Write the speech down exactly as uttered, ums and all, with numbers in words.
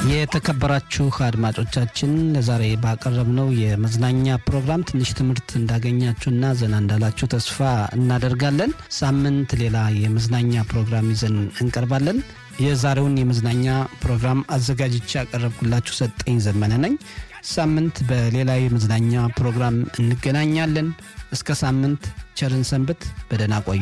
የተከበራችሁ አድማጮቻችን ለዛሬ ባቀረብነው የመዝናኛ ፕሮግራም ትንሽ ትምህርት እንዳገኛችሁና ዘና እንዳላችሁ ተስፋ እናደርጋለን። ሳምንት ሌላ የመዝናኛ ፕሮግራም ይዘን እንቀርባለን። የዛሬውን የመዝናኛ ፕሮግራም አዘጋጅቼ ያቀረብኩላችሁ ሰጠኝ ዘመነ ነኝ። ሳምንት በሌላ የመዝናኛ ፕሮግራም እንገናኛለን። እስከ ሳምንት ቸርን ሰንብት። በደህና ቆዩ።